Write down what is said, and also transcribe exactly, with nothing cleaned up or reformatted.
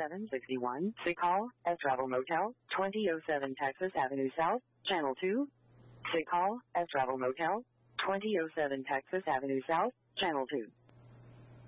seven six one. Sick call, S Travel Motel, twenty oh seven Texas Avenue South, Channel two. Sick call, S Travel Motel, twenty oh seven Texas Avenue South, Channel two.